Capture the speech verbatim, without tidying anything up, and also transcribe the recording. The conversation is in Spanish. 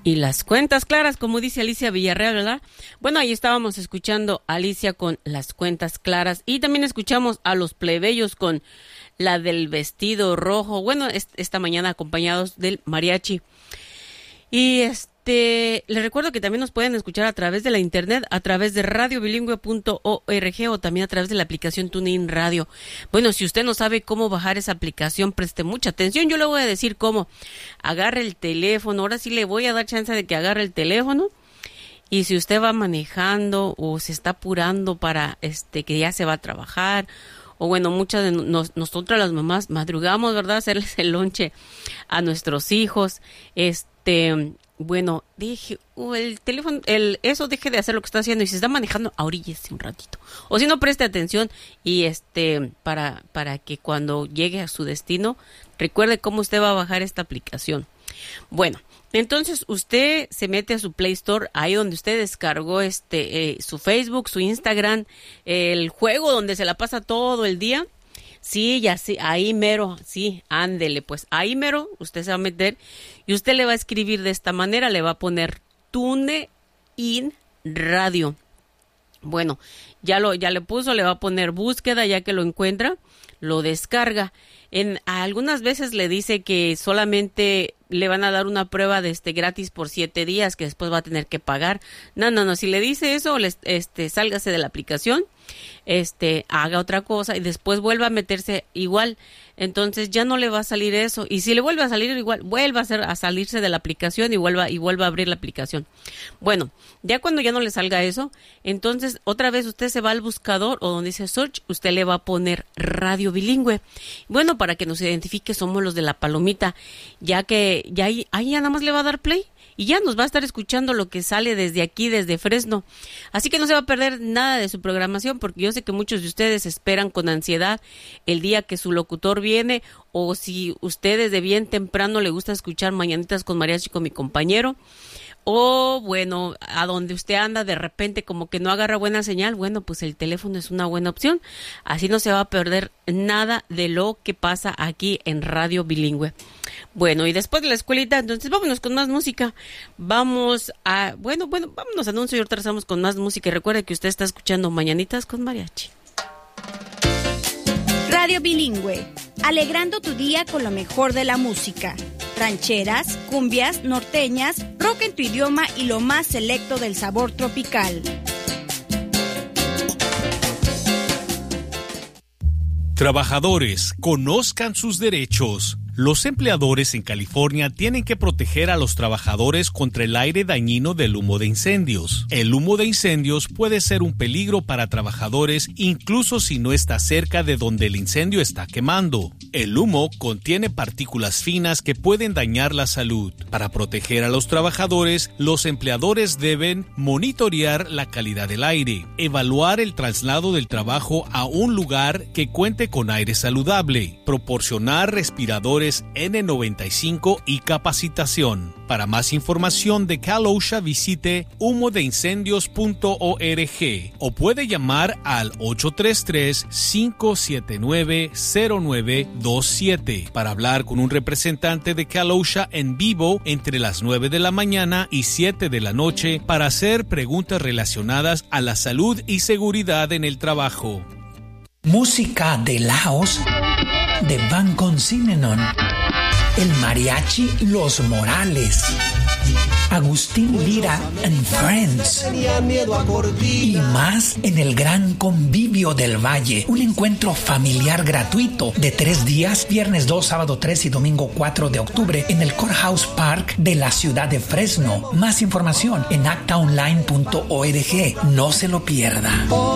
Y las cuentas claras, como dice Alicia Villarreal, ¿verdad? Bueno, ahí estábamos escuchando a Alicia con las cuentas claras. Y también escuchamos a los plebeyos con la del vestido rojo. Bueno, esta mañana acompañados del mariachi. Y este, les recuerdo que también nos pueden escuchar a través de la internet, a través de radio bilingüe punto org o también a través de la aplicación TuneIn Radio. Bueno, si usted no sabe cómo bajar esa aplicación, preste mucha atención. Yo le voy a decir cómo. Agarre el teléfono. Ahora sí le voy a dar chance de que agarre el teléfono. Y si usted va manejando o se está apurando para este que ya se va a trabajar, o bueno, muchas de nos, nosotras las mamás madrugamos, ¿verdad? Hacerles el lonche a nuestros hijos. Este, bueno, deje uh, el teléfono, el eso deje de hacer lo que está haciendo y si está manejando, ahoríllese un ratito. O si no, preste atención y este para para que cuando llegue a su destino recuerde cómo usted va a bajar esta aplicación. Bueno, entonces usted se mete a su Play Store, ahí donde usted descargó este eh, su Facebook, su Instagram, eh, el juego donde se la pasa todo el día. Sí, ya sí, ahí mero, sí, ándele, pues ahí mero, usted se va a meter y usted le va a escribir de esta manera, le va a poner TuneIn Radio. Bueno, ya lo, ya le puso, le va a poner búsqueda, ya que lo encuentra, lo descarga. En algunas veces le dice que solamente le van a dar una prueba de este gratis por siete días, que después va a tener que pagar. No, no, no, si le dice eso, les, este, sálgase de la aplicación, este, haga otra cosa y después vuelva a meterse igual. Entonces ya no le va a salir eso. Y si le vuelve a salir igual, vuelva a, hacer, a salirse de la aplicación y vuelva, y vuelva a abrir la aplicación. Bueno, ya cuando ya no le salga eso, entonces otra vez usted se va al buscador o donde dice search, usted le va a poner radio bilingüe. Bueno, para que nos identifique, somos los de la palomita, ya que ya ahí, ahí ya nada más le va a dar play. Y ya nos va a estar escuchando lo que sale desde aquí, desde Fresno. Así que no se va a perder nada de su programación, porque yo sé que muchos de ustedes esperan con ansiedad el día que su locutor viene, o si ustedes de bien temprano le gusta escuchar Mañanitas con Mariachi con mi compañero, o bueno, a donde usted anda de repente como que no agarra buena señal, bueno, pues el teléfono es una buena opción. Así no se va a perder nada de lo que pasa aquí en Radio Bilingüe. Bueno, y después de la escuelita, entonces vámonos con más música. Vamos a, bueno, bueno, vámonos a anuncio y ahorita regresamos con más música. Y recuerde que usted está escuchando Mañanitas con Mariachi. Radio Bilingüe, alegrando tu día con lo mejor de la música. Rancheras, cumbias, norteñas, rock en tu idioma y lo más selecto del sabor tropical. Trabajadores, conozcan sus derechos. Los empleadores en California tienen que proteger a los trabajadores contra el aire dañino del humo de incendios. El humo de incendios puede ser un peligro para trabajadores incluso si no está cerca de donde el incendio está quemando. El humo contiene partículas finas que pueden dañar la salud. Para proteger a los trabajadores, los empleadores deben monitorear la calidad del aire, evaluar el traslado del trabajo a un lugar que cuente con aire saludable, proporcionar respiradores N noventa y cinco y capacitación. Para más información de Cal OSHA visite humo de incendios punto org o puede llamar al ocho tres tres, cinco siete nueve, cero nueve dos siete para hablar con un representante de Cal OSHA en vivo entre las nueve de la mañana y siete de la noche para hacer preguntas relacionadas a la salud y seguridad en el trabajo. Música de Laos de Van Sinenon, el mariachi Los Morales, Agustín Lira and Friends y más en el Gran Convivio del Valle, un encuentro familiar gratuito de tres días, viernes dos, sábado tres y domingo cuatro de octubre en el Courthouse Park de la ciudad de Fresno. Más información en acta online punto org. No se lo pierda.